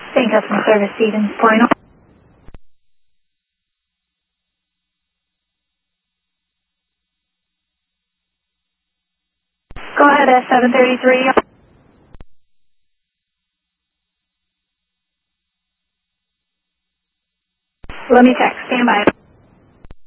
Same customer service, Stevens Point. Go ahead, S733. Let me check. Stand by.